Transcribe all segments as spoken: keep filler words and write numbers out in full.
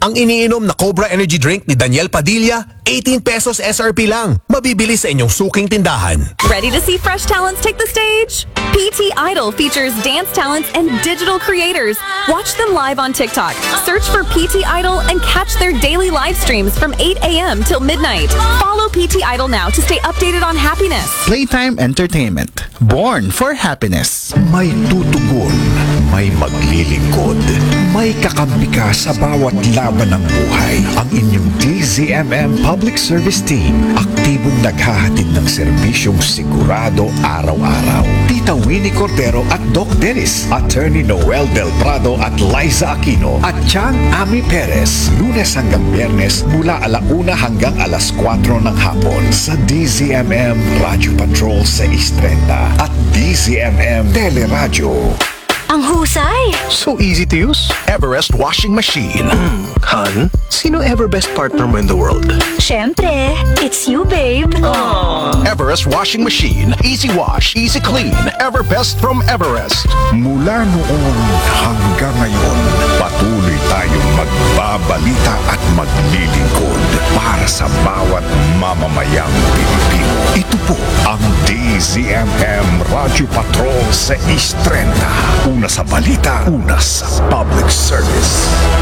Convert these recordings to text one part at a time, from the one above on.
Ang iniinom na Cobra Energy Drink ni Daniel Padilla, eighteen pesos S R P lang. Mabibili sa inyong suking tindahan. Ready to see fresh talents take the stage? P T Idol features dance talents and digital creators. Watch them live on TikTok. Search for P T Idol and catch their daily live streams from eight a.m. till midnight. Follow P T Idol now to stay updated on happiness. Playtime Entertainment. Born for happiness. May tutugon, may maglilingkod, may kakampi ka sa bawat laban ng buhay. Ang inyong D Z M M Public Service Team, aktibong naghahatid ng serbisyong sigurado araw-araw. Tita Winnie Cordero at Doc Dennis, Attorney Noel Del Prado at Liza Aquino, at Chang Ami Perez, Lunes hanggang Biyernes mula alauna hanggang alas kwatro ng hapon sa D Z M M Radio Patrol six thirty at D Z M M Teleradyo. Ang husay! So easy to use. Everest washing machine. Mm, Han, sino ever best partner mo in the world? Siyempre, it's you, babe. Everest washing machine. Easy wash, easy clean. Everbest from Everest. Mula noon hanggang ngayon, patuloy tayong magbabalita at maglilingkod para sa bawat mamamayang Pilipino. Ito po ang D Z M M Radio Patrol six thirty. Una sa balita, una sa public service.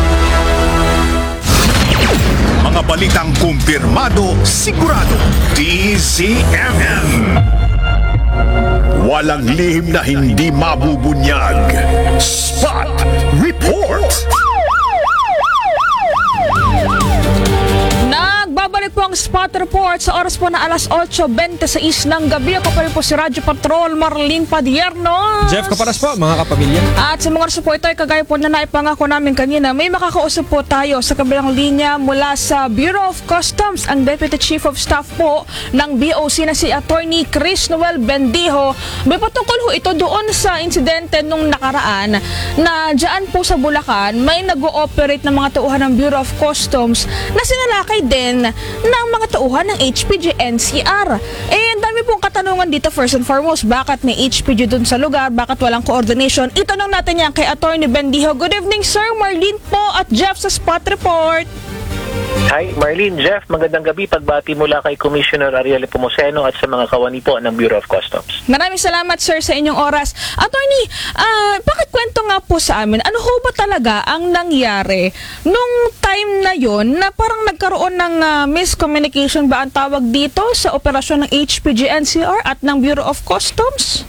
Mga balitang kumpirmado, sigurado, D Z M M. Walang lihim na hindi mabubunyag. Spot Report! Nagbabalik po ang Spot Report sa oras po na alas eight twenty-six ng gabi. Ako pa rin po si Radyo Patrol, Marlene Padierno. Jeff Kaparas po, mga kapamilya. At sa mga oras po ito ay kagaya po na naipangako namin kanina, may makakausap po tayo sa kabilang linya mula sa Bureau of Customs, ang Deputy Chief of Staff po ng B O C na si Attorney Chris Noel Bendijo. May patungkol ho ito doon sa insidente nung nakaraan na dyan po sa Bulacan, may nag-ooperate ng mga tauhan ng Bureau of Customs na sinalakay din ng mga tauhan ng H P G N C R. Eh, ang dami pong katanungan dito. First and foremost, bakit may H P G dun sa lugar? Bakit walang coordination? Itanong natin yan kay Attorney Bendijo. Good evening, sir. Marlene po at Jeff sa Spot Report. Hi, Marlene, Jeff, magandang gabi. Pagbati mula kay Commissioner Ariel Pomoceno at sa mga kawani po ng Bureau of Customs. Maraming salamat, sir, sa inyong oras. Attorney, uh, bakit kwento nga po sa amin, ano ho ba talaga ang nangyari nung time na yon na parang nagkaroon ng uh, miscommunication ba ang tawag dito sa operasyon ng H P G N C R at ng Bureau of Customs?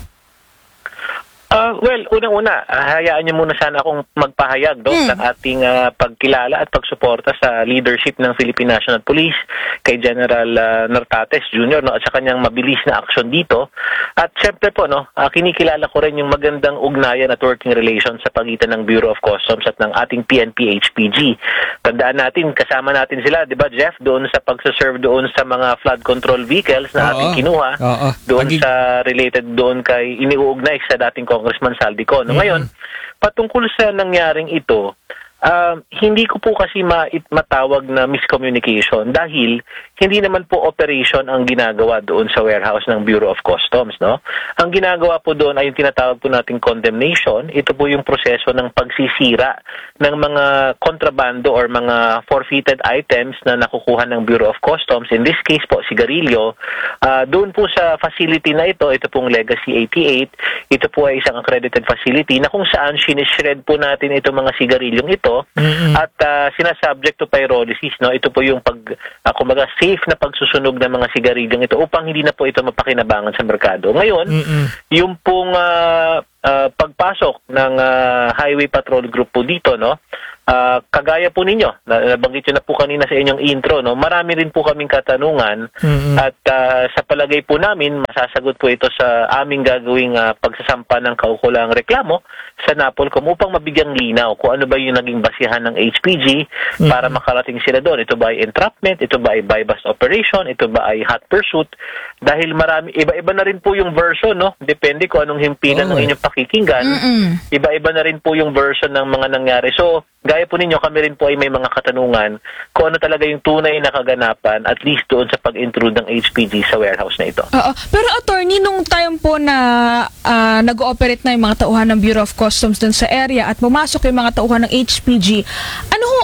Uh, well, unang-una, uh, hayaan niyo muna sana akong magpahayag do, mm. ng ating uh, pagkilala at pagsuporta sa leadership ng Philippine National Police kay General uh, Nartates Junior No, at sa kanyang mabilis na aksyon dito. At syempre po, no, uh, kinikilala ko rin yung magandang ugnayan at working relations sa pagitan ng Bureau of Customs at ng ating P N P H P G. Tandaan natin, kasama natin sila, di ba, Jeff, doon sa pagsaserve doon sa mga flood control vehicles na Oo. ating kinuha, Oo. doon Pagig- sa related doon kay iniuugnay sa dating Congressman Saldico. No, ngayon, patungkol sa nangyaring ito, uh, hindi ko po kasi ma- matawag na miscommunication dahil hindi naman po operation ang ginagawa doon sa warehouse ng Bureau of Customs. No? Ang ginagawa po doon ay yung tinatawag po nating condemnation. Ito po yung proseso ng pagsisira ng mga kontrabando or mga forfeited items na nakukuha ng Bureau of Customs. In this case po, sigarilyo. Uh, doon po sa facility na ito, ito pong Legacy eighty-eight, ito po ay isang accredited facility na kung saan sinishred po natin itong mga sigarilyong ito mm-hmm. at uh, sinasubject to pyrolysis. No? Ito po yung pag, uh, kumbaga, safe na pagsusunog ng mga sigarilyong ito upang hindi na po ito mapakinabangan sa merkado. Ngayon, mm-hmm. yung pong uh, uh, pagpasok ng uh, Highway Patrol Group po dito, no? Uh, kagaya po ninyo, nabanggit nyo na po kanina sa inyong intro, no? Marami rin po kaming katanungan mm-hmm. at uh, sa palagay po namin, masasagot po ito sa aming gagawing uh, pagsasampa ng kaukulang reklamo sa NAPOLCOM upang mabigyang linaw kung ano ba yung naging basihan ng H P G mm-hmm. para makarating sila doon. Ito ba ay entrapment? Ito ba ay buy-bust operation? Ito ba ay hot pursuit? Dahil marami, iba-iba na rin po yung version, no? Depende kung anong himpilan oh, ng inyong pakikinggan. Mm-hmm. Iba-iba na rin po yung version ng mga nangyari. So, gaya po ninyo, kami rin po ay may mga katanungan kung ano talaga yung tunay na kaganapan at least doon sa pag-intrude ng H P G sa warehouse na ito. Oo. Pero attorney, nung time po na uh, nag-ooperate na yung mga tauhan ng Bureau of Customs dun sa area at pumasok yung mga tauhan ng H P G, ano ho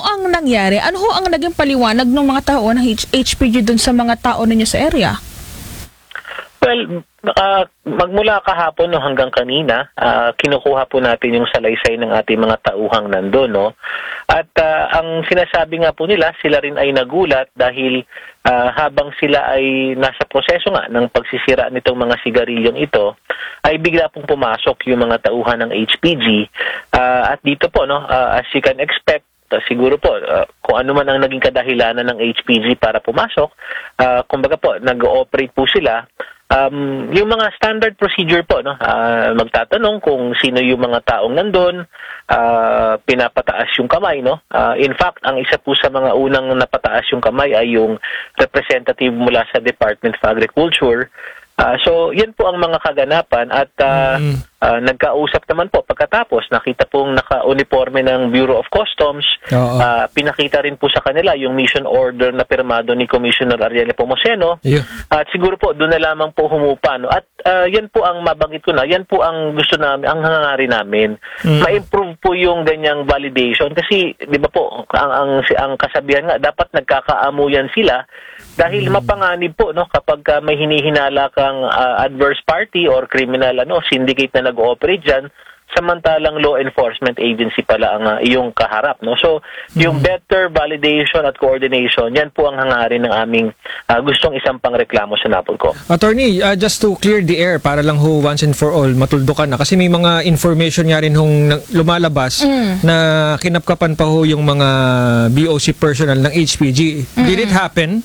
ang nangyari? Ano ho ang naging paliwanag ng mga tao ng H- HPG dun sa mga tao ninyo sa area? Well, uh, magmula kahapon no, hanggang kanina, uh, kinukuha po natin yung salaysay ng ating mga tauhang nandun. No? At uh, ang sinasabi nga po nila, sila rin ay nagulat dahil uh, habang sila ay nasa proseso nga ng pagsisira nitong mga sigarilyong ito, ay bigla pong pumasok yung mga tauhan ng H P G. Uh, at dito po, no, uh, as you can expect, Uh, siguro po, uh, kung ano man ang naging kadahilanan ng H P G para pumasok, uh, kumbaga po, nag-ooperate po sila. Um, yung mga standard procedure po, no? Uh, magtatanong kung sino yung mga taong nandun, uh, pinapataas yung kamay. No? Uh, in fact, ang isa po sa mga unang napataas yung kamay ay yung representative mula sa Department of Agriculture. Uh, so, yan po ang mga kaganapan at uh, mm. uh, nagkausap naman po pagkatapos, nakita pong naka-uniforme ng Bureau of Customs, uh, pinakita rin po sa kanila yung mission order na pirmado ni Commissioner Ariel Pomoceno, yeah. At siguro po doon na lamang po humupa. No? At uh, yan po ang mabanggit ko na, yan po ang gusto namin, ang hangarin namin, mm. ma-improve po yung ganyang validation kasi, di ba po, ang, ang, ang kasabihan nga, dapat nagkakaamuyan sila dahil mm. mapanganib po no kapag uh, may hinihinala kang uh, adverse party or criminal ano syndicate na nag-ooperate diyan samantalang law enforcement agency pala ang uh, iyong kaharap no so mm. yung better validation at coordination yan po ang hangarin ng aming uh, gustong isang pangreklamo sa Napolcom. Attorney, uh, just to clear the air para lang ho once and for all matuldukan na kasi may mga information nga rin hong lumalabas mm. na kinapkapan pa ho yung mga B O C personnel ng H P G. Mm. Did it happen?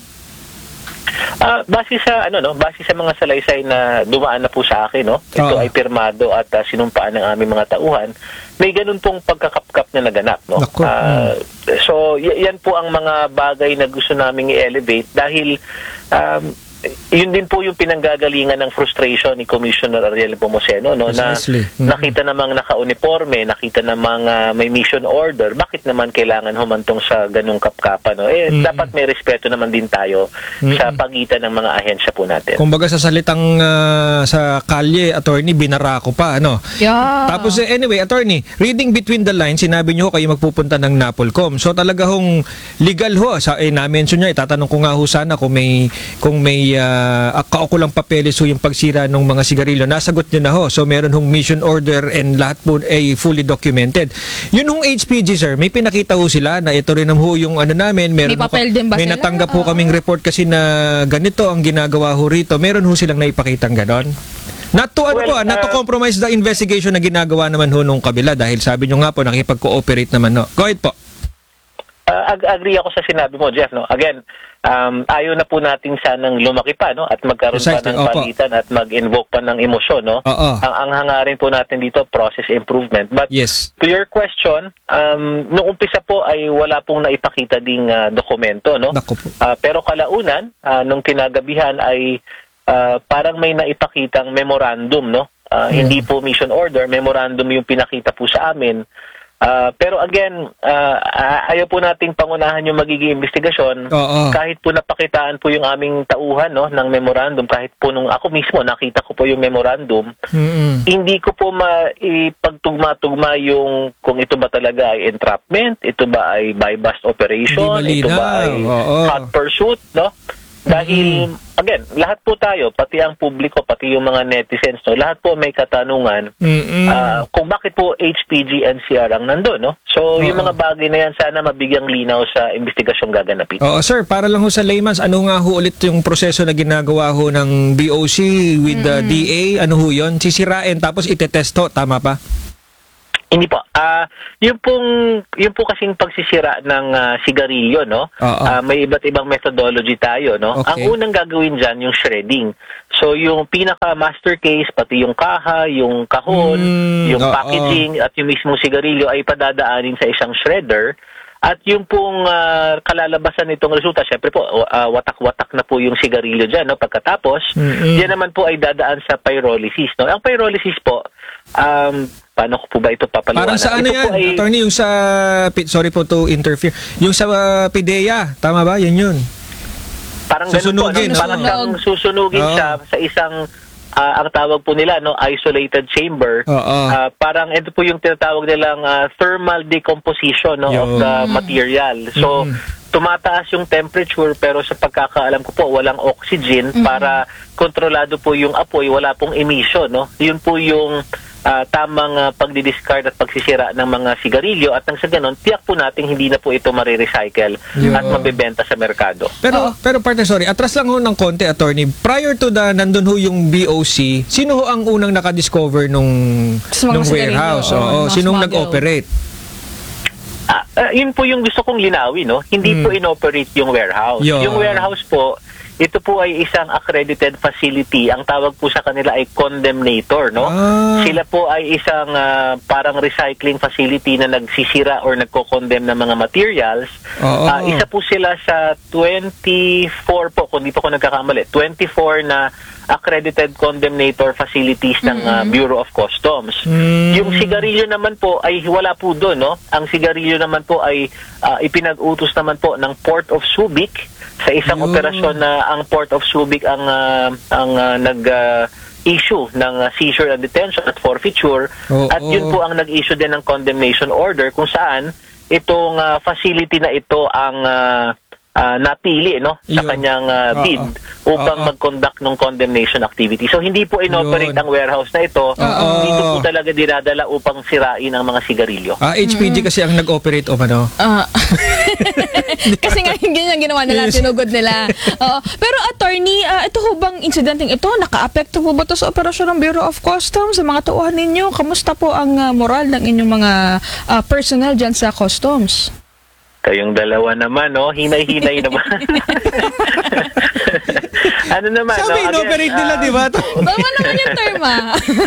Uh, base sa ano no, base sa mga salaysay na dumaan na po sa akin no. Ito oh. ay pirmado at uh, sinumpaan ng aming mga tauhan. May ganun pong pagkakapkap na naganap no. Uh, so y- yan po ang mga bagay na gusto naming i-elevate dahil um, yun din po yung pinanggagalingan ng frustration ni Commissioner Ariel Pomoceno no na mm-hmm. nakita namang naka-uniforme, nakita namang uh, may mission order, bakit naman kailangan humantong sa ganung kapkapan no eh mm-hmm. dapat may respeto naman din tayo mm-hmm. sa pagitan ng mga ahensya po natin. Kumbaga sa salitang uh, sa kalye, attorney, binarako pa ano. Yeah. Tapos eh, anyway, attorney, reading between the lines, sinabi niyo kayo magpupunta ng Napolcom. So talaga hong legal ho sa eh, na-mention niya, itatanong ko nga ho sana kung may kung may uh, kaukulang papeles ho yung pagsira ng mga sigarilyo. Nasagot niyo na ho. So meron hong mission order and lahat po ay fully documented. Yun hong H P G, sir, may pinakita ho sila na ito rin ho yung ano namin. Meron may papel din ba may sila? natanggap ho kaming report kasi na ganito ang ginagawa ho rito. Meron ho silang naipakitang ganon. Not to, ano well, po, not to uh, compromise the investigation na ginagawa naman ho nung kabila dahil sabi nyo nga po nakipag-cooperate naman no. Go ahead po. Uh, ag- agree ako sa sinabi mo, Jeff. No? Again, um, ayaw na po natin sanang lumaki pa no? At magkaroon Exactly. pa ng palitan at mag-invoke pa ng emosyon. No? Ang, ang hangarin po natin dito, process improvement. But yes. To your question, um, nung umpisa po ay wala pong naipakita ding uh, dokumento. No? Uh, pero kalaunan, uh, nung kinagabihan ay uh, parang may naipakitang memorandum. No? Uh, hmm. Hindi po mission order, memorandum yung pinakita po sa amin. Uh, pero again, uh, ayaw po nating pangunahan yung magiging investigasyon. Oo. Kahit po napakitaan po yung aming tauhan no, ng memorandum, kahit po nung ako mismo nakita ko po yung memorandum, mm-hmm. hindi ko po maipagtugma-tugma yung kung ito ba talaga ay entrapment, ito ba ay buy-bust operation, ito ba ay Oo. hot pursuit, no? Dahil, mm-hmm. again, lahat po tayo, pati ang publiko, pati yung mga netizens, no, lahat po may katanungan mm-hmm. uh, kung bakit po H P G N C R ang nandun. No? So, Uh-oh. yung mga bagay na yan, sana mabigyang linaw sa investigasyong gaganapin. Oo, sir, para lang ho sa layman's, ano nga ho ulit yung proseso na ginagawa ho ng B O C with the mm-hmm. D A? Ano ho yun? Sisirain, tapos itetesto, tama pa? Hindi po. Ah, uh, yung pong yung po kasing pagsisira ng uh, sigarilyo, no? Uh, may iba't ibang methodology tayo, no? Okay. Ang unang gagawin diyan yung shredding. So yung pinaka master case pati yung kaha, yung kahon, mm, yung uh, packaging uh. at yung mismong sigarilyo ay padadaanin sa isang shredder. At yung pong uh, kalalabasan nitong resulta, syempre po, uh, watak-watak na po yung sigarilyo dyan. No? Pagkatapos, mm-hmm. yan naman po ay dadaan sa pyrolysis. No? Ang pyrolysis po, um, paano ko po ba ito papaliwanag? Parang sa ano ito yan? Ay, attorney, yung sa, sorry po to interfere, yung sa uh, PIDEA, tama ba? Yan yun. Parang susunugin, ganun po. No? Parang siyang susunugin oh. siya sa isang ah, ang tawag po nila, no, isolated chamber. Oo. Ah, parang ito po yung tinatawag nilang ah, thermal decomposition, no, of Yun. the material. So, tumataas yung temperature pero sa pagkakaalam ko po walang oxygen para kontrolado po yung apoy, wala pong emission, no. Yun po yung ah, tamang ah, pagdi-discard at pagsisira ng mga sigarilyo at nang sa ganon, tiyak po natin hindi na po ito marirecycle Yun. at mabebenta sa merkado. Pero pero partner, sorry, atras lang ho ng konti, attorney. Prior to the nandun ho yung B O C, sino ho ang unang nakadiscover nung Sa mga nung sigarilyo, warehouse? oo, Oo, mga sinong smuggle. nag-operate? Ah, ah, yun po yung gusto kong linawin, no? Hindi po inoperate yung warehouse. Yun. Yung warehouse po, ito po ay isang accredited facility. Ang tawag po sa kanila ay condemnator, no? Ah. Sila po ay isang ah, parang recycling facility na nagsisira or nagko-condemn ng mga materials. Oo. Ah, isa po sila sa twenty-four po, kung di po ako nagkakamali, twenty-four na accredited condemnator facilities ng ah, Bureau of Customs. Mm. Yung sigarilyo naman po ay wala po doon, no? Ang sigarilyo naman po ay ah, ipinag-utos naman po ng Port of Subic sa isang Yun. operasyon na ang Port of Subic ang ah, ang ah, nag ah, issue ng ah, seizure and detention at forfeiture Oo. at yun po ang nag-issue din ng condemnation order kung saan itong ah, facility na ito ang ah, ah, napili, no, sa Yun. kanyang ah, Oo. bid upang Oo. mag-conduct ng condemnation activity. So hindi po inoperate Yun. ang warehouse na ito. Oo. Dito po talaga dinadala upang sirain ang mga sigarilyo. Ah, H P G kasi ang nag-operate o ano? Ah. Kasi nga yung ganyan ginawa nila, Yes. tinugod nila. Oo. Pero attorney, ah, ito ho bang insidenteng ito, naka-apekto po ba ito sa operasyon ng Bureau of Customs, sa mga tauhan ninyo? Kamusta po ang ah, moral ng inyong mga ah, personnel dyan sa Customs? Kayong dalawa naman, no? Hinay-hinay naman. ano naman, Sabi, no? inoperate Again, nila, ah, di ba? Tama naman yung term, ah.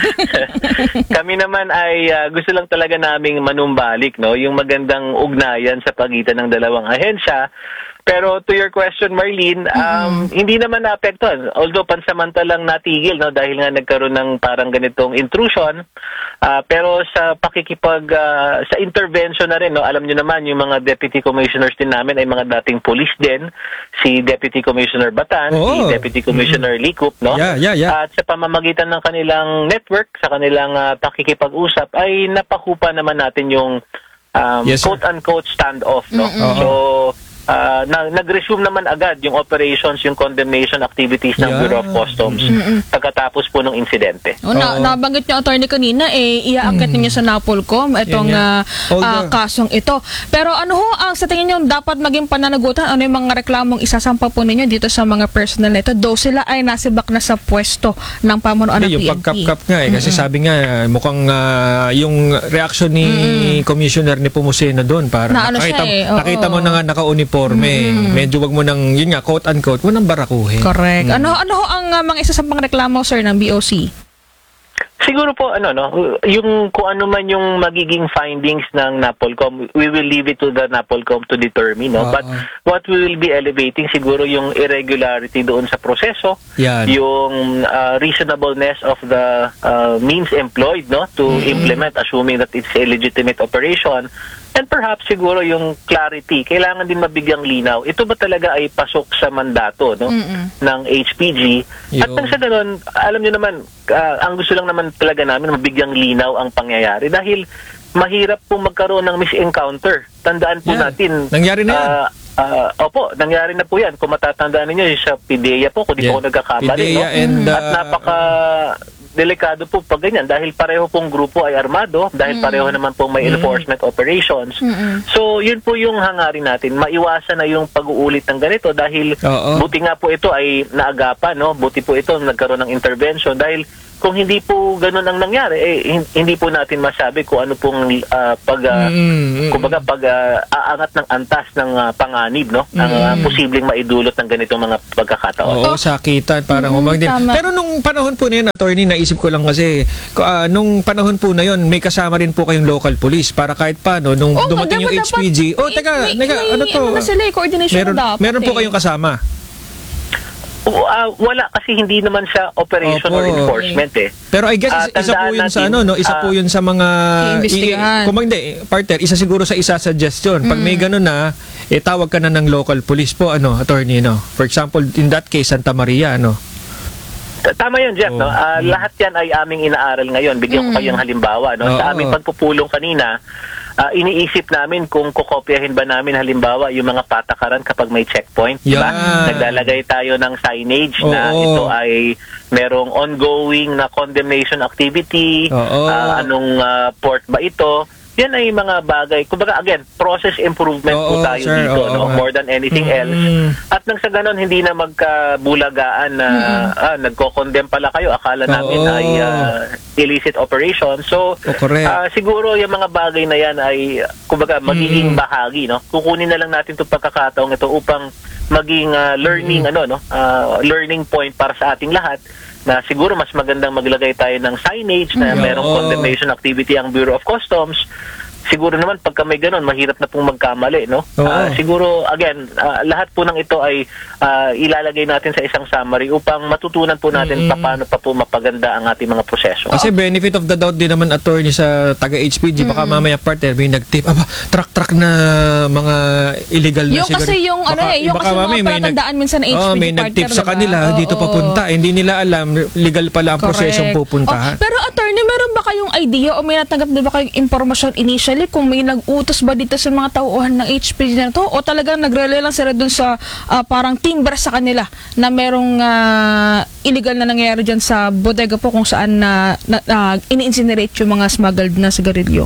Kami naman ay ah, gusto lang talaga naming manumbalik, no? Yung magandang ugnayan sa pagitan ng dalawang ahensya. Pero to your question, Marlene, um, hindi naman naapektuhan. Although pansamantalang natigil, no, dahil nga nagkaroon ng parang ganitong intrusion. Ah, pero sa pakikipag, ah, sa intervention na rin, no, alam nyo naman, yung mga deputy commissioners din namin ay mga dating police din. Si Deputy Commissioner Batan, Oo. si Deputy Commissioner Likup, no? Yeah, yeah, yeah. At sa pamamagitan ng kanilang network, sa kanilang ah, pakikipag-usap, ay napakupa naman natin yung um, Yes, sir. quote-unquote standoff, no? Oo. So, ah, na, nag-resume naman agad yung operations, yung condemnation activities ng Yeah. Bureau of Customs pagkatapos po ng insidente. O, na, Oo. nabanggit niyo, attorney, kanina, eh, iaangkat ninyo sa NAPOLCOM itong Yan nga. ah, Although- ah, kasong ito. Pero ano ho, ang sa tingin niyo dapat maging pananagutan? Ano yung mga reklamong isasampa po ninyo dito sa mga personnel nito? Though sila ay nasibak na sa pwesto ng pamunuan ng Hindi, yung P N P. pagkap-kap nga eh. Kasi sabi nga, mukhang ah, yung reaction ni Commissioner ni Pumuseno doon, para Na ano nakita, siya eh, oo. nakita mo na nga naka-uniforme. Medyo wag mo nang, yun nga, quote-unquote, mo nang barakuhin. Correct. Ano ano ho ang ah, mga isasampang reklamo, sir, ng B O C? Siguro po, ano, no, yung kung ano man yung magiging findings ng NAPOLCOM, we will leave it to the NAPOLCOM to determine, no? Oo. But what we will be elevating siguro yung irregularity doon sa proseso, Yan. yung uh, reasonableness of the uh, means employed, no, to implement, assuming that it's a legitimate operation. And perhaps siguro yung clarity, kailangan din mabigyang linaw. Ito ba talaga ay pasok sa mandato, no, ng H P G? At Yun. nang sa ganun, alam niyo naman, ah, ang gusto lang naman talaga namin mabigyang linaw ang pangyayari dahil mahirap po magkaroon ng misencounter. Tandaan po Yeah. natin. Nangyari na yan. ah, ah, opo, nangyari na po yan. Kung matatandaan niyo sa PIDEA po, kung di Yeah. po ako nagkakamali, PIDEA no? and, At uh, napaka delikado po pag ganyan dahil pareho pong grupo ay armado, dahil pareho naman pong may enforcement operations. So, yun po yung hangarin natin. Maiwasan na yung pag-uulit ng ganito dahil Oo. buti nga po ito ay naagapan, no? Buti po ito nagkaroon ng intervention dahil kung hindi po ganun ang nangyari, eh, hin- hindi po natin masabi kung ano pong ah, pag, ah, Mm, mm. kumbaga pag ah, aangat ng antas ng ah, panganib, no? Ang ah, posibleng maidulot ng ganitong mga pagkakataon. Oo, sakitan, parang Mm, umang din. tama. Pero nung panahon po na yun, attorney, naisip ko lang kasi, ko- ah, nung panahon po na yun, may kasama rin po kayong local police para kahit paano, nung Oo, dumating yung dapat- H P G, oh, may- teka, may- teka, may- ano to? ano na sila eh, coordination meron, na dapat meron po eh. kayong kasama. Oo, ah, wala kasi hindi naman siya operation Opo. or enforcement eh. Pero I guess Ah, isa, isa po tandaan yun sa natin, ano, no? Isa ah, po yun sa mga Iimbestigahan. i- kung hindi, partner, isa siguro sa isa suggestion. Pag may ganun na, eh tawag ka na ng local police po, ano, attorney, no? For example, in that case, Santa Maria, ano? T- Tama yun, Jeff. Oh. No? Ah, lahat yan ay aming inaaral ngayon. Bigyan ko kayong halimbawa. No? Sa Oo. aming pagpupulong kanina, ah, iniisip namin kung kukopyahin ba namin halimbawa yung mga patakaran kapag may checkpoint. Diba? Yan. Naglalagay tayo ng signage na Oo. ito ay merong ongoing na condemnation activity. Oo. Ah, anong ah, port ba ito? Yan ay mga bagay. Kumbaga, again, process improvement Oo, po tayo sir. dito, Oo, no? nga. More than anything Mm. else. At nang sa ganon, hindi na magkabulagaan na ah, nagko-condemn pala kayo. Akala namin Oo. ay ah, illicit operation. So, Oh, correct. ah, siguro yung mga bagay na yan ay, kumbaga, magiging bahagi, no? Kukunin na lang natin itong pagkakataong ito upang maging ah, learning, ano, no? Ah, learning point para sa ating lahat na siguro mas magandang maglagay tayo ng signage na Mm. merong Oo. condemnation activity ang Bureau of Customs. Siguro naman pagka may ganun, mahirap na pong magkamali, no? Oo. Ah, siguro, again, ah, lahat po ng ito ay ah, ilalagay natin sa isang summary upang matutunan po natin Mm. paano pa po mapaganda ang ating mga proseso. Kasi benefit of the doubt din naman, attorney, sa taga-H P G. Baka mamaya partner, may nag-tip, aba, truck-truck na mga illegal na Yung siguro. kasi yung ano eh, yung baka kasi mga mamaya may nag- palatandaan minsan ng H P G Oh, may partner, nag-tip sa diba? kanila, Oo, dito oo. papunta. Eh, hindi nila alam, legal pala ang prosesong Correct. pupuntahan. Oh, pero attorney, meron ba kayong idea o may natanggap din ba kayong impormasyon initially kung may nag-utos ba dito sa mga tauhan ng H P G na to o talagang nagre-rely lang sila dun sa ah, parang timbre sa kanila na merong ah, illegal na nangyayari dyan sa bodega po kung saan na, na, na ini-incinerate yung mga smuggled na sigarilyo?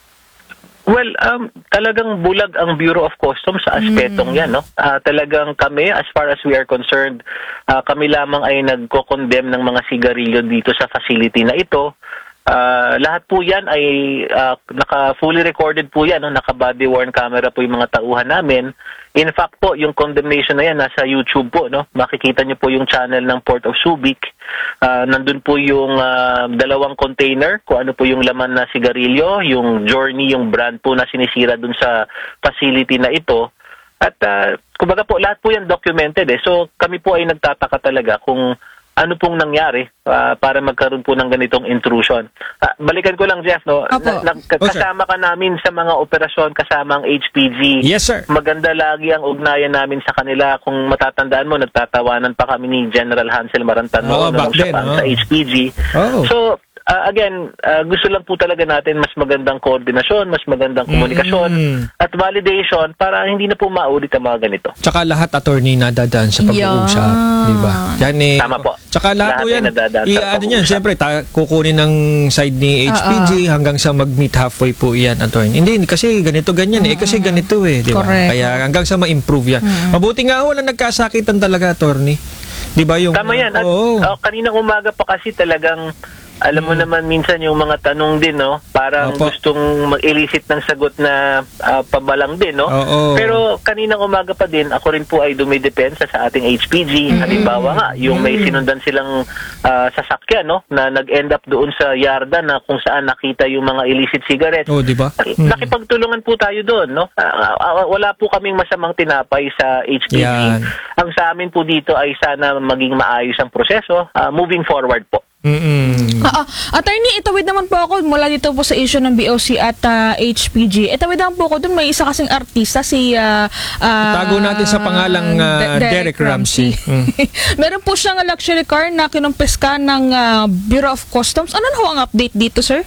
Well, um, talagang bulag ang Bureau of Customs sa aspetong yan, no? Ah, talagang kami, as far as we are concerned, ah, kami lamang ay nagko-condemn ng mga sigarilyo dito sa facility na ito. Ah, lahat po yan ay ah, naka-fully recorded po yan, no? Naka-body worn camera po yung mga tauhan namin. In fact po, yung condemnation na yan nasa YouTube po, no? Makikita niyo po yung channel ng Port of Subic. Ah, nandun po yung ah, dalawang container, kung ano po yung laman na sigarilyo, yung Journey, yung brand po na sinisira dun sa facility na ito. At ah, kumbaga po, lahat po yan documented eh. So kami po ay nagtataka talaga kung ano pong nangyari ah, para magkaroon po ng ganitong intrusion. Ah, balikan ko lang, Jeff, no? Opo. Na, na, Oh, sir. kasama ka namin sa mga operasyon, kasama ang H P G. Yes, sir. Maganda lagi ang ugnayan namin sa kanila. Kung matatandaan mo, nagtatawanan pa kami ni General Hansel Marantan Oo, noon back nung siya then, pa oo. sa H P G. Oo. So, ah, again, ah, gusto lang po talaga natin mas magandang koordinasyon, mas magandang komunikasyon, Mm. at validation para hindi na po maulit ang mga ganito. Tsaka lahat, attorney, nadadaan sa pag-uusap. Yan. Di ba? Yan eh. Tama po. Tsaka lahat, Lahat po ay yan. nadadaan sa I- ano yan, pag-uusap. siyempre, ta- kukunin ng side ni H P G hanggang sa mag-meet halfway po yan, attorney. Hindi, kasi ganito, ganyan eh. Kasi ganito eh. Di ba? Correct. Kaya hanggang sa ma-improve yan. Mabuti nga ho na nagkasakitan talaga, attorney. Di ba yung... Tama yan. At Oo. ah, kaninang umaga pa kasi talagang alam mo naman minsan yung mga tanong din, no? Parang Opo. gustong mag-elicit ng sagot na ah, pabalang din, no? Oo. Pero kaninang umaga pa din, ako rin po ay dumidepensa sa ating H P G. Halimbawa nga, yung may sinundan silang ah, sasakyan, no? Na nag-end up doon sa yarda na kung saan nakita yung mga illicit cigarettes. Oh, di ba? Nakipagtulungan po tayo doon, no? Ah, ah, wala po kaming masamang tinapay sa H P G. Yan. Ang sa amin po dito ay sana maging maayos ang proseso, ah, moving forward po. Mm-mm. Ah, ah. Attorney, itawid naman po ako mula dito po sa issue ng B O C at ah, H P G. Itawid naman po ako dun, may isa kasing artista, si... ah, ah, Itago natin sa pangalang, ah, De- Derek Ramsey. Mm. Meron po siyang luxury car na kinumpiska ng ah, Bureau of Customs. Ano na ho ang update dito, sir?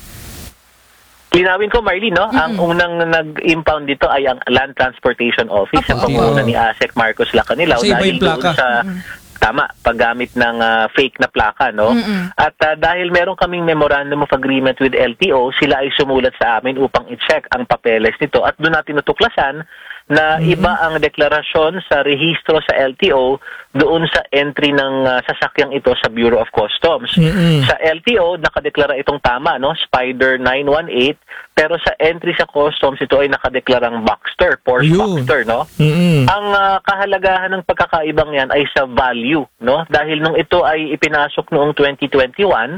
Linawin ko, Marlene, no? Ang unang nag-impound dito ay ang Land Transportation Office sa Apo. pangunguna ni ASEC Marcos Lacanilaw Kasi iba dahil yung plaka. doon sa tama, paggamit ng ah, fake na plaka, no? At ah, dahil meron kaming memorandum of agreement with L T O, sila ay sumulat sa amin upang i-check ang papeles nito at doon natin natuklasan na iba ang deklarasyon sa rehistro sa L T O doon sa entry ng ah, sasakyang ito sa Bureau of Customs. Mm-mm. Sa L T O, nakadeklara itong tama, no? Spider nine one eight, pero sa entry sa Customs, ito ay nakadeklarang Boxster, Porsche Ayun. Boxster, no? Mm-mm. Ang ah, kahalagahan ng pagkakaibang yan ay sa value, no? Dahil nung ito ay ipinasok noong twenty twenty-one,